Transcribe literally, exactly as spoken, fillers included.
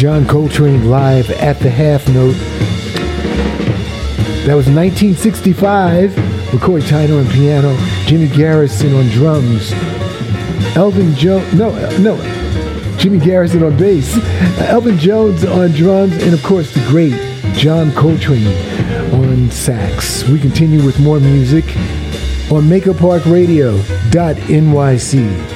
John Coltrane live at the half note. That was nineteen sixty-five. McCoy Tyner on piano, Jimmy Garrison on drums, Elvin Jones, no, no, Jimmy Garrison on bass, Elvin Jones on drums, and of course the great John Coltrane on sax. We continue with more music on Maker Park Radio dot N Y C.